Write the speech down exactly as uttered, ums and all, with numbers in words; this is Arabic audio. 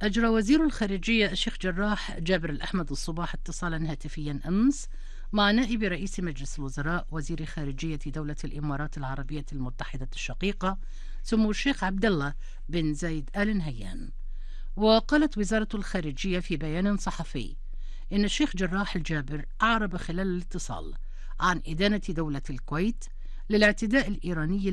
أجرى وزير الخارجية الشيخ جراح جابر الأحمد الصباح اتصالا هاتفيا أمس مع نائب رئيس مجلس الوزراء وزير خارجية دولة الإمارات العربية المتحدة الشقيقة سمو الشيخ عبد الله بن زايد آل نهيان. وقالت وزارة الخارجية في بيان صحفي إن الشيخ جراح الجابر أعرب خلال الاتصال عن إدانة دولة الكويت للاعتداء الإيراني